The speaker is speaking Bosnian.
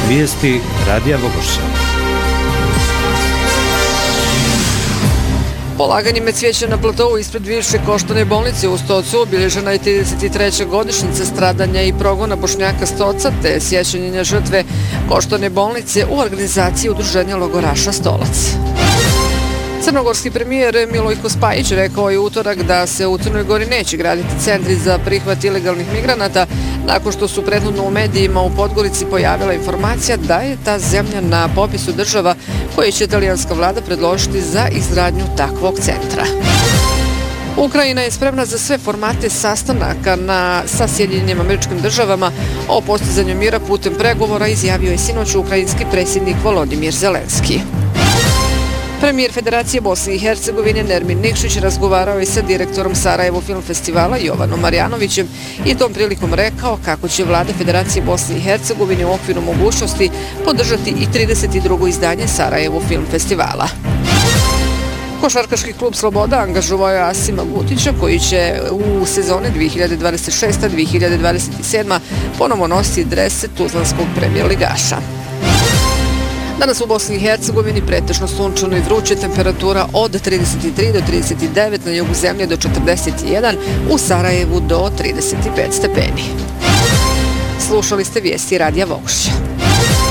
Vijesti Radija Vogošća. Polaganjem cvijeća na platovu ispred bivše Koštane bolnice u Stocu obilježena je 33. godišnjica stradanja i progona Bošnjaka Stoca te sjećanje žrtve Koštane bolnice u organizaciji Udruženja logoraša Stolac. Crnogorski premijer Milojko Spajić rekao je utorak da se u Crnoj Gori neće graditi centri za prihvat ilegalnih migranata nakon što su prethodno u medijima u Podgorici pojavila informacija da je ta zemlja na popisu država koje će italijanska vlada predložiti za izgradnju takvog centra. Ukrajina je spremna za sve formate sastanaka sa Sjedinjenim Američkim Državama o postizanju mira putem pregovora, izjavio je sinoć ukrajinski predsjednik Volodimir Zelenski. Premijer Federacije Bosne i Hercegovine Nermin Nikšić razgovarao je sa direktorom Sarajevo Film Festivala Jovanom Marjanovićem i tom prilikom rekao kako će vlada Federacije Bosne i Hercegovine u okviru mogućnosti podržati i 32. izdanje Sarajevo Film Festivala. Košarkaški klub Sloboda angažovao je Asima Gutića koji će u sezoni 2026-2027 ponovo nositi drese tuzlanskog premijer ligaša. Danas u Bosni i Hercegovini pretežno sunčano i vruće, temperatura od 33 do 39, na jugu zemlje do 41, u Sarajevu do 35 stepeni. Slušali ste vijesti Radija Vogošća.